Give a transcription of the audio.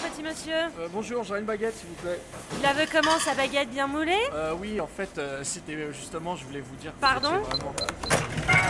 petit monsieur. Bonjour, j'aurais une baguette s'il vous plaît. Il la veut comment, sa baguette bien moulée? Oui, en fait, c'était justement, je voulais vous dire que Pardon? c'était vraiment...